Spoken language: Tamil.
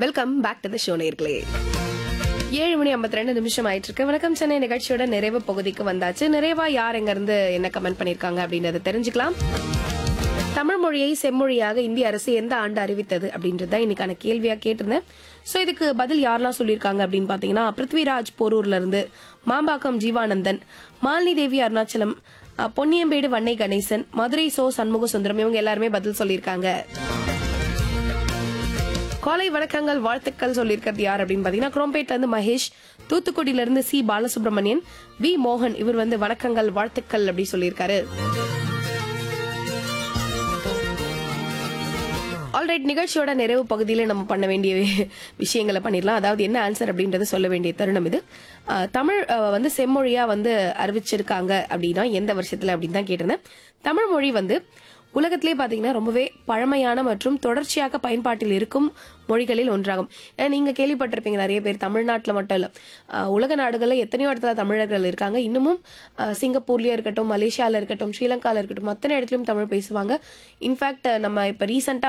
Welcome back to the show நேயர்களே. 7:52 ஆயிட்டு இருக்கு. வணக்கம் சென்னை நிகழ்ச்சியோட நிறைவு பகுதிக்கு வந்தாச்சு. நிறைவா யார் எங்க இருந்து என்ன கமெண்ட் பண்ணிருக்காங்க அப்படின்றத தெரிஞ்சுக்கலாம். தமிழ் மொழியை செம்மொழியாக இந்திய அரசு எந்த ஆண்டு அறிவித்தது அப்படின்றத இன்னைக்கான கேள்வியா கேட்டிருந்தேன். சோ இதுக்கு பதில் யாரெல்லாம் சொல்லியிருக்காங்க அப்படின்னு பாத்தீங்கன்னா, பிருத்விராஜ் போரூர்ல இருந்து, மாம்பாக்கம் ஜீவானந்தன், மாலினி தேவி அருணாச்சலம், பொன்னியம்பேடு வன்னை கணேசன், மதுரை சோ சண்முக சுந்தரம், இவங்க எல்லாருமே பதில் சொல்லியிருக்காங்க. காலை வணக்கங்கள் வாழ்த்துக்கள் சொல்லியிருக்கிறது யார் அப்படின்னு பாத்தீங்கன்னா, குரோம்பேட்ல இருந்து மகேஷ், தூத்துக்குடியில இருந்து சி பாலசுப்ரமணியன், வி மோகன், இவர் வந்து வணக்கங்கள் வாழ்த்துக்கள் அப்படி சொல்லியிருக்காரு. ஆல்ரைட், நிகழ்ச்சியோட நிறைவு பகுதியில நம்ம பண்ண வேண்டிய விஷயங்களை பண்ணிடலாம். அதாவது என்ன ஆன்சர் அப்படின்றத சொல்ல வேண்டிய தருணம் இது. தமிழ் வந்து செம்மொழியா வந்து அறிவிச்சிருக்காங்க அப்படின்னா எந்த வருஷத்துல அப்படின்னு தான் கேட்டிருந்தேன். தமிழ் மொழி வந்து உலகத்திலே பாத்தீங்கன்னா ரொம்பவே பழமையான மற்றும் தொடர்ச்சியாக பயன்பாட்டில் இருக்கும் மொழிகளில் ஒன்றாகும். நீங்க கேள்விப்பட்டிருப்பீங்க, நிறைய பேர் தமிழ்நாட்டில் மட்டும் இல்ல, உலக நாடுகள்ல எத்தனையோ இடத்துல தமிழர்கள் இருக்காங்க. இன்னமும் சிங்கப்பூர்லயே இருக்கட்டும், மலேசியால இருக்கட்டும், ஸ்ரீலங்கால இருக்கட்டும், அத்தனை இடத்துலயும் தமிழ் பேசுவாங்க. இன்ஃபேக்ட் நம்ம இப்ப ரீசெண்டா